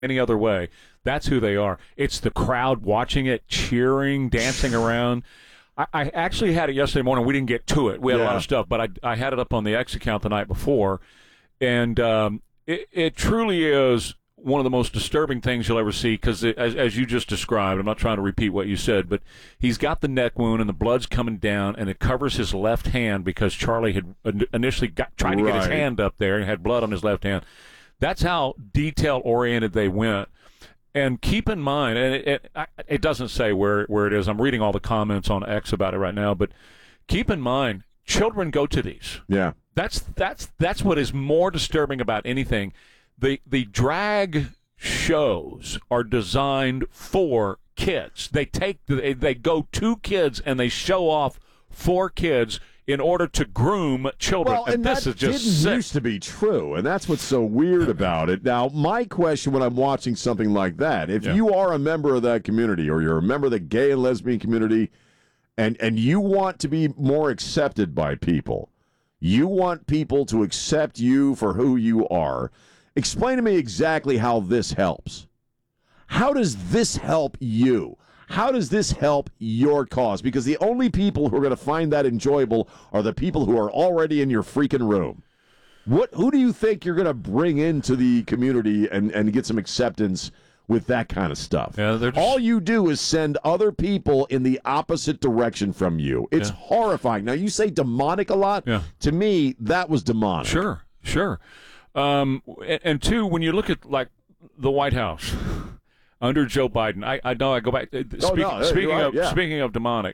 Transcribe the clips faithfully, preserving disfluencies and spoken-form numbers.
any other way. That's who they are. It's the crowd watching it, cheering, dancing around. I, I actually had it yesterday morning. We didn't get to it. We had yeah. a lot of stuff, but I, I had it up on the X account the night before, and um, it, it truly is one of the most disturbing things you'll ever see because, as, as you just described, I'm not trying to repeat what you said, but he's got the neck wound and the blood's coming down, and it covers his left hand because Charlie had initially got, tried to right. get his hand up there and had blood on his left hand. That's how detail-oriented they went. And keep in mind, and it, it, it doesn't say where, where it is. I'm reading all the comments on X about it right now, but keep in mind, children go to these. Yeah. That's that's that's what is more disturbing about anything. The the drag shows are designed for kids. They take they, they go to kids and they show off for kids in order to groom children. Well, and, and this that is just didn't sick. used to be true, and that's what's so weird about it. Now, my question when I'm watching something like that, if yeah. you are a member of that community or you're a member of the gay and lesbian community and, and you want to be more accepted by people, you want people to accept you for who you are, explain to me exactly how this helps. How does this help you? How does this help your cause? Because the only people who are going to find that enjoyable are the people who are already in your freaking room. What? Who do you think you're going to bring into the community and, and get some acceptance with that kind of stuff? Yeah, just... All you do is send other people in the opposite direction from you. It's yeah. horrifying. Now, you say demonic a lot. Yeah. To me, that was demonic. Sure, sure. Um, and, and two, when you look at, like, the White House under Joe Biden, I, I know I go back. Uh, oh, speak, no, speaking right, of yeah. speaking of demonic,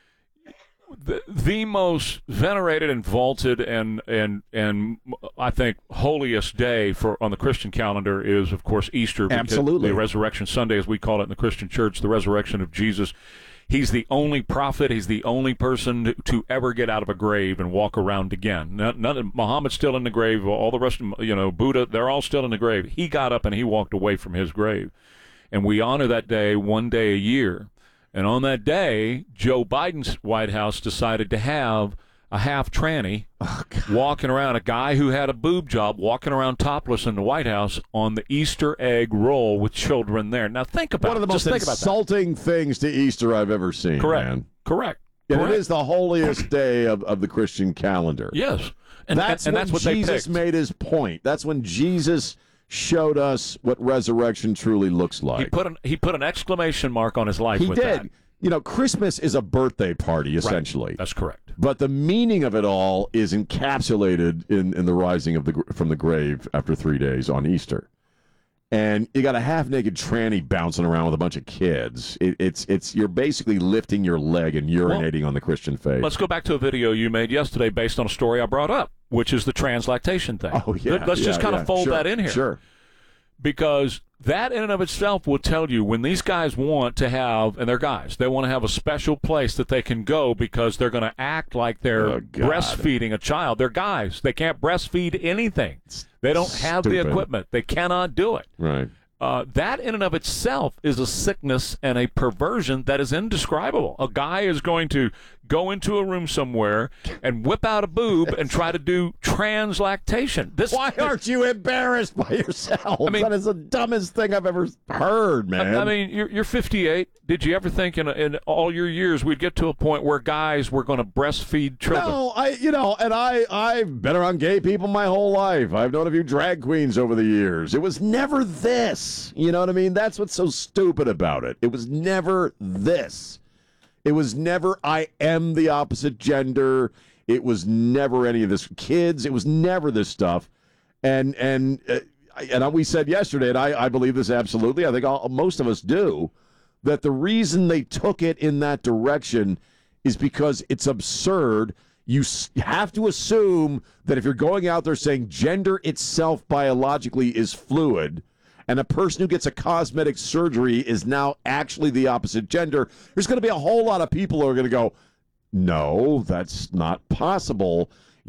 the, the most venerated and vaulted and and and I think holiest day for on the Christian calendar is, of course, Easter. Absolutely, the Resurrection Sunday, as we call it in the Christian Church, the resurrection of Jesus. He's the only prophet. He's the only person to ever get out of a grave and walk around again. None, none of Muhammad's still in the grave. All the rest of you know Buddha, they're all still in the grave. He got up and he walked away from his grave. And we honor that day one day a year. And on that day, Joe Biden's White House decided to have a half tranny oh, walking around, a guy who had a boob job walking around topless in the White House on the Easter egg roll with children there. Now think about it. One of the most insulting things to Easter I've ever seen. Correct. Man. Correct. And Correct. it is the holiest day of, of the Christian calendar. Yes. And that's, and, and when that's what Jesus they made his point. That's when Jesus showed us what resurrection truly looks like. He put an he put an exclamation mark on his life he with did. that. You know, Christmas is a birthday party, essentially. Right. That's correct. But the meaning of it all is encapsulated in, in the rising of the from the grave after three days on Easter. And you got a half-naked tranny bouncing around with a bunch of kids. It, it's it's you're basically lifting your leg and urinating well, on the Christian faith. Let's go back to a video you made yesterday based on a story I brought up, which is the translactation thing. Oh, yeah. Let's yeah, just kind yeah. of fold sure, that in here. Sure. Because that in and of itself will tell you when these guys want to have, and they're guys, they want to have a special place that they can go because they're going to act like they're oh, breastfeeding a child. They're guys. They can't breastfeed anything. They don't have Stupid. the equipment. They cannot do it. Right. Uh, that in and of itself is a sickness and a perversion that is indescribable. A guy is going to go into a room somewhere and whip out a boob and try to do translactation. This, Why aren't you embarrassed by yourself? I mean, that is the dumbest thing I've ever heard, man. I, I mean, you're, you're fifty-eight. Did you ever think in, in all your years we'd get to a point where guys were going to breastfeed children? No, I, you know, and I, I've been around gay people my whole life. I've known a few drag queens over the years. It was never this. You know what I mean? That's what's so stupid about it. It was never this. It was never, I am the opposite gender. It was never any of this. Kids, it was never this stuff. And and uh, and we said yesterday, and I, I believe this absolutely, I think all, most of us do, that the reason they took it in that direction is because it's absurd. You have to assume that if you're going out there saying gender itself biologically is fluid, and a person who gets a cosmetic surgery is now actually the opposite gender, there's going to be a whole lot of people who are going to go, no, that's not possible.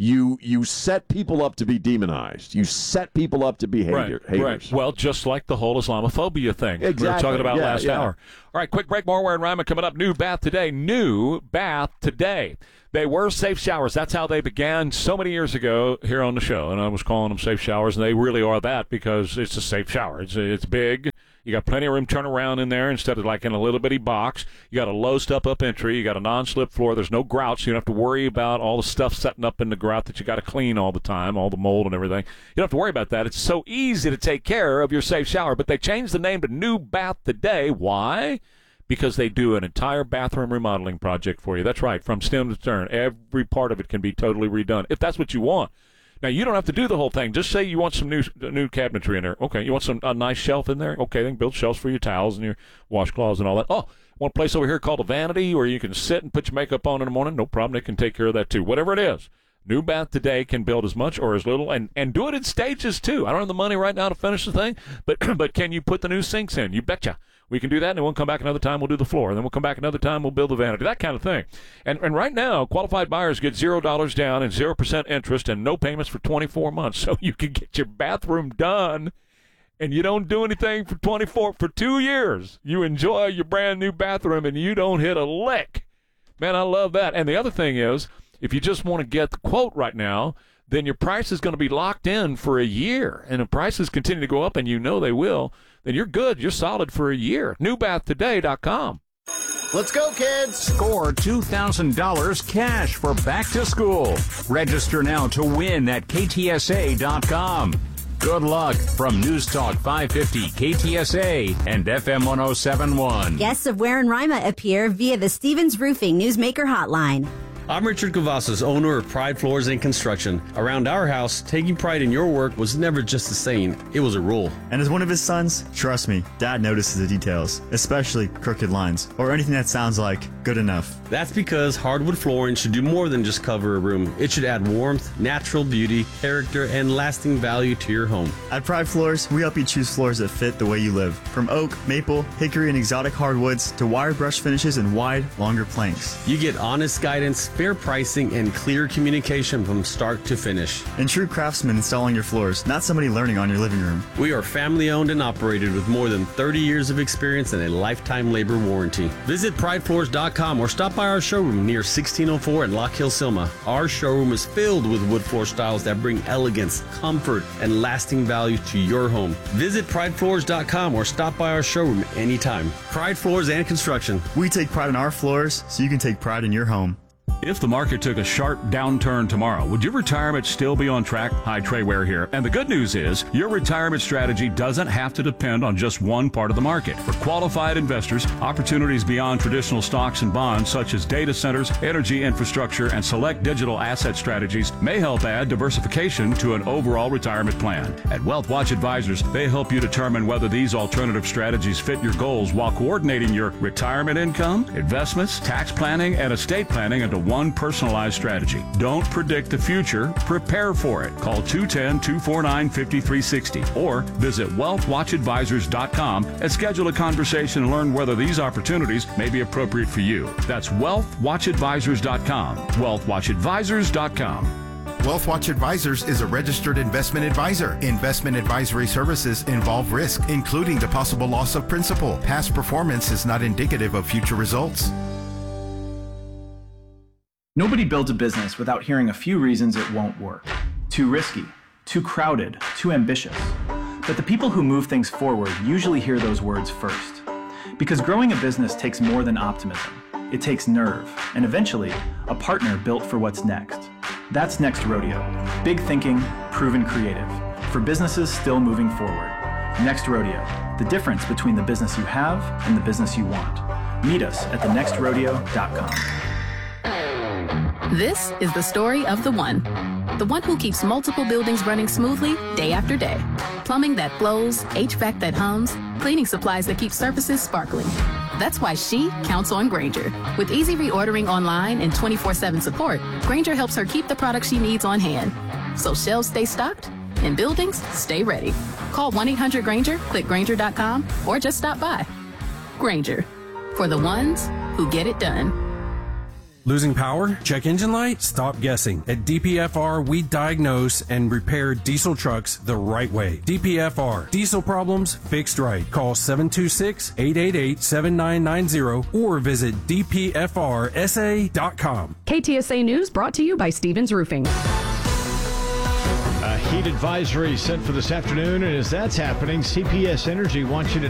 You you set people up to be demonized. You set people up to be hater, right, haters. Right. Well, just like the whole Islamophobia thing exactly. we were talking about yeah, last yeah. hour. All right, quick break. More Ware and Ryman coming up. New bath today. New bath today. They were safe showers. That's how they began so many years ago here on the show, and I was calling them safe showers, and they really are that because it's a safe shower. It's it's big. You got plenty of room to turn around in there instead of like in a little bitty box. You got a low step-up entry. You got a non-slip floor. There's no grout, so you don't have to worry about all the stuff setting up in the grout that you got to clean all the time, all the mold and everything. You don't have to worry about that. It's so easy to take care of your safe shower. But they changed the name to New Bath Today. Why? Because they do an entire bathroom remodeling project for you. That's right, from stem to stern. Every part of it can be totally redone, if that's what you want. Now, you don't have to do the whole thing. Just say you want some new new cabinetry in there. Okay, you want some a nice shelf in there? Okay, then build shelves for your towels and your washcloths and all that. Oh, one place over here called a vanity where you can sit and put your makeup on in the morning. No problem. They can take care of that, too. Whatever it is. New Bath Today can build as much or as little and, and do it in stages, too. I don't have the money right now to finish the thing, but but can you put the new sinks in? You betcha. We can do that, and then we'll come back another time, we'll do the floor. And then we'll come back another time, we'll build the vanity, that kind of thing. And and right now, qualified buyers get zero dollars down and zero percent interest and no payments for twenty-four months. So you can get your bathroom done, and you don't do anything for twenty-four for two years. You enjoy your brand new bathroom, and you don't hit a lick. Man, I love that. And the other thing is, if you just want to get the quote right now, then your price is going to be locked in for a year. And if prices continue to go up, and you know they will, then you're good. You're solid for a year. new bath today dot com. Let's go, kids! Score two thousand dollars cash for back to school. Register now to win at K T S A dot com. Good luck from News Talk five fifty K T S A and F M one oh seven point one. Guests of Ware and Rima appear via the Stevens Roofing Newsmaker Hotline. I'm Richard Cavazos, owner of Pride Floors and Construction. Around our house, taking pride in your work was never just a saying, it was a rule. And as one of his sons, trust me, Dad notices the details, especially crooked lines, or anything that sounds like good enough. That's because hardwood flooring should do more than just cover a room. It should add warmth, natural beauty, character, and lasting value to your home. At Pride Floors, we help you choose floors that fit the way you live. From oak, maple, hickory, and exotic hardwoods to wire brush finishes and wide, longer planks. You get honest guidance, fair pricing, and clear communication from start to finish. And true craftsmen installing your floors, not somebody learning on your living room. We are family owned and operated with more than thirty years of experience and a lifetime labor warranty. Visit pride floors dot com or stop by our showroom near sixteen oh four in Lock Hill, Selma. Our showroom is filled with wood floor styles that bring elegance, comfort, and lasting value to your home. Visit pride floors dot com or stop by our showroom anytime. Pride Floors and Construction. We take pride in our floors so you can take pride in your home. If the market took a sharp downturn tomorrow, would your retirement still be on track? Hi, Trey Ware here. And the good news is your retirement strategy doesn't have to depend on just one part of the market. For qualified investors, opportunities beyond traditional stocks and bonds such as data centers, energy infrastructure, and select digital asset strategies may help add diversification to an overall retirement plan. At Wealth Watch Advisors, they help you determine whether these alternative strategies fit your goals while coordinating your retirement income, investments, tax planning, and estate planning into one personalized strategy. Don't predict the future, prepare for it. Call two one zero, two four nine, five three six zero or visit wealth watch advisors dot com and schedule a conversation and learn whether these opportunities may be appropriate for you. That's wealth watch advisors dot com. wealth watch advisors dot com. WealthWatch Advisors is a registered investment advisor. Investment advisory services involve risk, including the possible loss of principal. Past performance is not indicative of future results. Nobody builds a business without hearing a few reasons it won't work. Too risky, too crowded, too ambitious. But the people who move things forward usually hear those words first. Because growing a business takes more than optimism. It takes nerve, and eventually, a partner built for what's next. That's Next Rodeo. Big thinking, proven creative. For businesses still moving forward. Next Rodeo. The difference between the business you have and the business you want. Meet us at the next rodeo dot com. This is the story of the one. The one who keeps multiple buildings running smoothly day after day. Plumbing that flows, H V A C that hums, cleaning supplies that keep surfaces sparkling. That's why she counts on Grainger. With easy reordering online and twenty-four seven support, Grainger helps her keep the products she needs on hand. So shelves stay stocked and buildings stay ready. Call one eight hundred Grainger, click Grainger dot com, or just stop by. Grainger, for the ones who get it done. Losing power? Check engine light? Stop guessing. At D P F R, we diagnose and repair diesel trucks the right way. D P F R. Diesel problems fixed right. Call seven two six, eight eight eight, seven nine nine zero or visit d p f r s a dot com. K T S A News brought to you by Stevens Roofing. A heat advisory set for this afternoon, and as that's happening, C P S Energy wants you to